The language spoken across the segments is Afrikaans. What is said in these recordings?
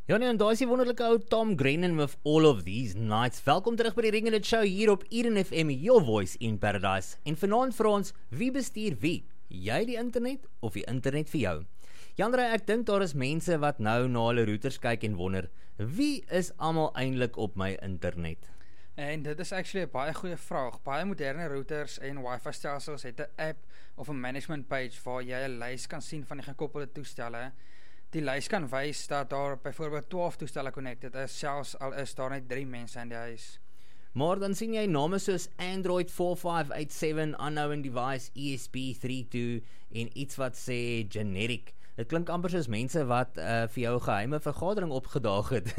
Ja nee, en daar is die wonderlike ou Tom Grennan with All of These Nights. Welkom terug by die Ring in Dit Show hier op Eden FM, your voice in paradise. En vanaand vir ons, wie bestuur wie? Jy die internet of die internet vir jou? Jandre, ek dink daar is mense wat nou na hulle routers kyk en wonder, wie is almal eintlik op my internet? En dit is actually 'n baie goeie vraag. Baie moderne routers en wifi stelsels het 'n app of 'n management page waar jy 'n lys kan sien van die gekoppelde toestelle. Die lys kan wys dat daar byvoorbeeld 12 toestelle connected is, selfs al is daar net 3 mense in die huis. Maar dan sien jy name soos Android 4587, unknown device, ESP32 en iets wat sê generic. Dit klink amper soos mense wat vir jou geheime vergadering opgedaag het.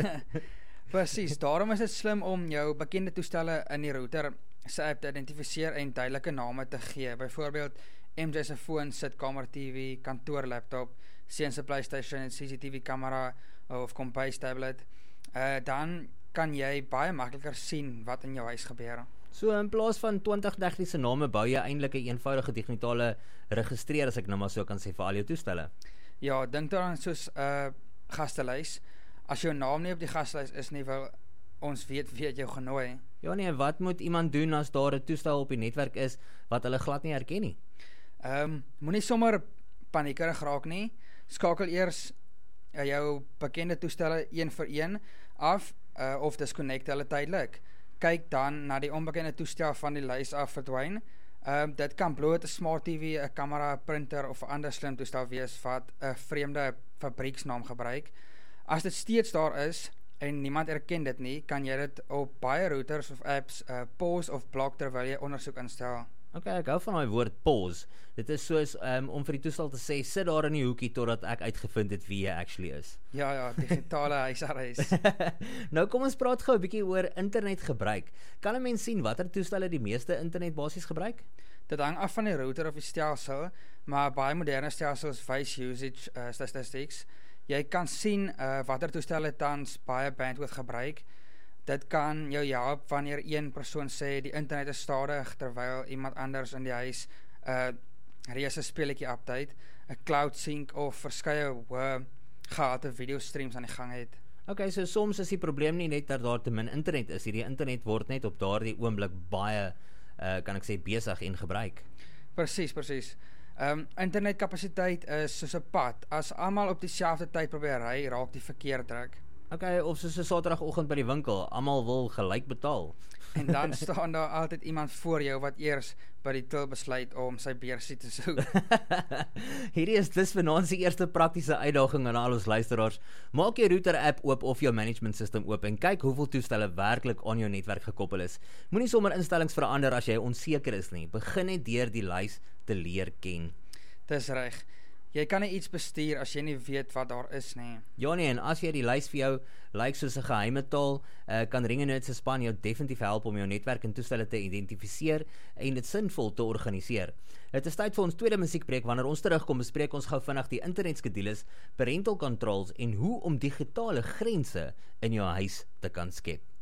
Presies, daarom is dit slim om jou bekende toestelle in die router se app te identifiseer en duidelike name te gee. Byvoorbeeld MJ se foon, sitkamer TV, kantoor laptop, seun se PlayStation en CCTV kamera of kompuis tablet. Dan kan jy baie makliker sien wat in jou huis gebeur. So in plaas van 20 tegniese name bou jy eintlik 'n eenvoudige digitale registreer, as ek nou maar so kan sê, vir al jou toestelle. Ja, dink daaraan soos 'n gastelys. As jou naam nie op die gaslys is nie, wil ons weet wie het jou genooi. Ja nee, wat moet iemand doen as daar 'n toestel op die netwerk is wat hulle glad nie herken nie? Moenie sommer paniekerig raak nie. Skakel eers jou bekende toestelle een vir een af of disconnect hulle tydelik. Kyk dan na die onbekende toestel van die lys af verdwyn. Dit kan bloot 'n smart TV, 'n kamera, 'n printer of 'n ander slim toestel wees wat 'n vreemde fabrieksnaam gebruik. As dit steeds daar is en niemand erken dit nie, kan jy dit op baie routers of apps pause of block terwyl jy ondersoek instel. Okay, ek hou van daai woord pause. Dit is soos om vir die toestel te sê, sit daar in die hoekie totdat ek uitgevind het wie jy actually is. Ja, digitale huisarrest. Nou kom ons praat gou 'n bietjie oor internetgebruik. Kan 'n mens sien watter toestelle die meeste internet basies gebruik? Dit hang af van die router of die stelsel, maar baie moderne stelsels wys usage statistics. Jy kan sien watter toestelle tans baie bandwidth gebruik. Dit kan jou help wanneer een persoon sê die internet is stadig terwyl iemand anders in die huis reuse speletjie update, 'n cloud sync of verskeie gehate video streams aan die gang het. Okay, so soms is die probleem nie net dat daar te min internet is. Hierdie internet word net op daardie oomblik baie kan ek sê besig en gebruik. Presies. Internetkapasiteit is soos 'n pad. As almal op dieselfde tyd probeer ry, raak die verkeer druk. Okay, of soos 'n Saterdagoggend by die winkel, almal wil gelyk betaal. En dan staan daar altyd iemand voor jou wat eers by die til besluit om sy beursie te soek. Hierdie is dus vanaand se eerste praktiese uitdaging aan al ons luisteraars. Maak jou router app oop of jou management system oop en kyk hoeveel toestelle werklik aan jou netwerk gekoppel is. Moenie sommer instellings verander as jy onseker is nie. Begin net deur die lys te leer ken. Dis reg. Jy kan nie iets bestuur as jy nie weet wat daar is nie. Ja nee, en as jy die lys vir jou lyk soos 'n geheime taal, kan Ring in Dit se span jou definitief help om jou netwerk en toestelle te identifiseer en dit sinvol te organiseer. Dit is tyd vir ons tweede musiekbreek. Wanneer ons terugkom, bespreek ons gou vinnig die internetskedules, parental controls en hoe om digitale grense in jou huis te kan skep.